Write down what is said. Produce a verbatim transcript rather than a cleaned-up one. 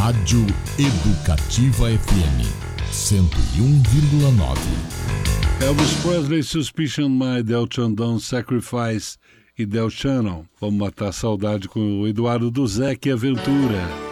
Rádio Educativa F M cento e um vírgula nove. Elvis Presley, Suspicion, My Del Chandon, Sacrifice e Del Shannon. Vamos matar a saudade com o Eduardo Duzec e Aventura.